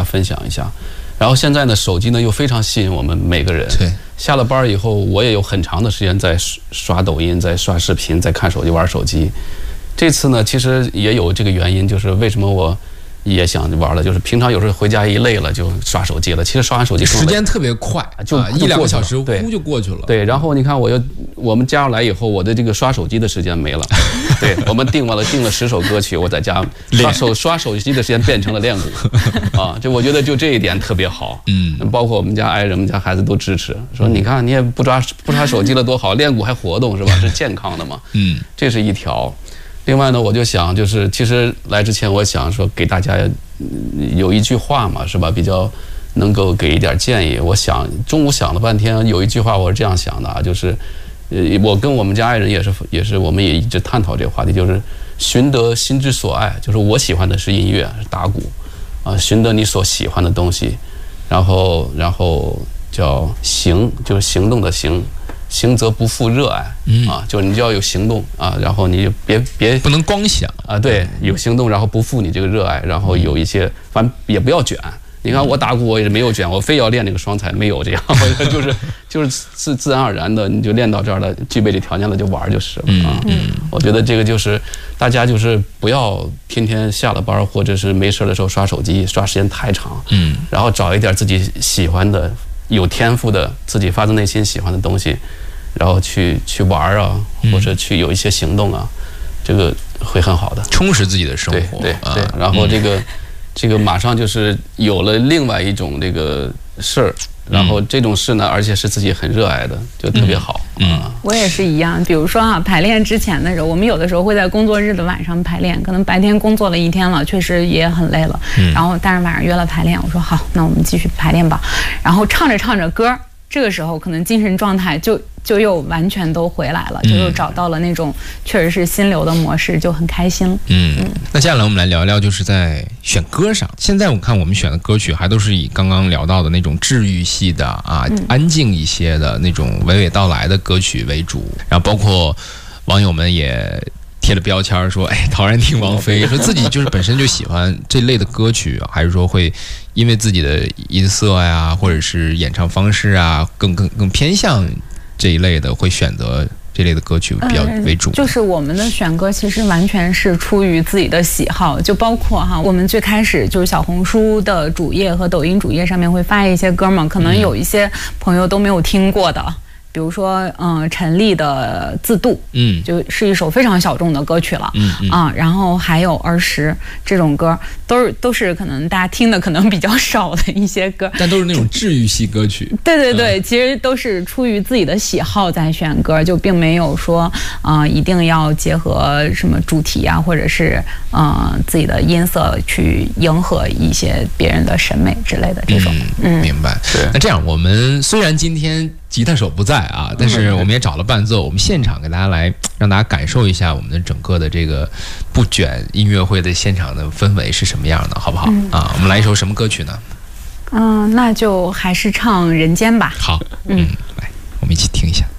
家分享一下。然后现在呢，手机呢又非常吸引我们每个人。 对， 下了班以后，我也有很长的时间在刷抖音，在刷视频，在看手机、玩手机。这次呢，其实也有这个原因，就是为什么我也想玩了，就是平常有时候回家一累了就刷手机了。其实刷完手机时间特别快， 就 1-2个小时呼就过去了。 对，然后你看我们加上来以后，我的这个刷手机的时间没了。对，我们定了10首歌曲，我在家刷手机的时间变成了练鼓啊。就我觉得就这一点特别好。包括我们家爱人、我们家孩子都支持，说你看你也不刷手机了多好，练鼓还活动是吧？是健康的嘛。这是一条。另外呢，我就想，就是其实来之前，我想说给大家有一句话嘛，是吧？比较能够给一点建议。我想中午想了半天，有一句话我是这样想的啊，就是我跟我们家爱人也是，我们也一直探讨这个话题，就是寻得心之所爱，就是我喜欢的是音乐，是打鼓啊，寻得你所喜欢的东西，然后叫行，就是行动的行。行则不负热爱啊，就是你就要有行动啊，然后你别不能光想啊，对，有行动，然后不负你这个热爱，然后有一些反正也不要卷。你看我打鼓我也是没有卷，我非要练那个双踩，没有这样，就是自然而然的，你就练到这儿了，具备这条件了就玩就是了啊。我觉得这个就是大家就是不要天天下了班或者是没事的时候刷手机，刷时间太长，然后找一点自己喜欢的、有天赋的、自己发自内心喜欢的东西。然后去玩啊，或者去有一些行动啊，这个会很好的， 充实自己的生活。 对。然后这个马上就是有了另外一种这个事儿，然后这种事呢，而且是自己很热爱的，就特别好。 我也是一样。比如说啊，排练之前的时候，我们有的时候会在工作日的晚上排练，可能白天工作了一天了，确实也很累了。然后但是晚上约了排练，我说好，那我们继续排练吧。然后唱着歌。这个时候可能精神状态就又完全都回来了，就又找到了那种确实是心流的模式，就很开心。 那接下来我们来聊聊，就是在选歌上。现在我看我们选的歌曲还都是以刚刚聊到的那种治愈系的啊，安静一些的那种娓娓道来的歌曲为主，然后包括网友们也贴了标签说，陶然听王菲，说自己就是本身就喜欢这类的歌曲，还是说会因为自己的音色呀，或者是演唱方式啊，更偏向这一类的，会选择这类的歌曲比较为主。 就是我们的选歌其实完全是出于自己的喜好，就包括我们最开始就是小红书的主页和抖音主页上面会发一些歌嘛，可能有一些朋友都没有听过的。比如说，陈粒的《自渡》，就是一首非常小众的歌曲了，然后还有《儿时》这种歌，都是可能大家听的可能比较少的一些歌， 但都是那种治愈系歌曲。 对，其实都是出于自己的喜好在选歌，就并没有说，一定要结合什么主题啊，或者是自己的音色去迎合一些别人的审美之类的这种。 明白。那这样，我们虽然今天吉他手不在啊，但是我们也找了伴奏，我们现场给大家来让大家感受一下我们的整个的这个不卷音乐会的现场的氛围是什么样的，好不好？我们来一首什么歌曲呢？ 那就还是唱《人间》吧。 好，来，我们一起听一下。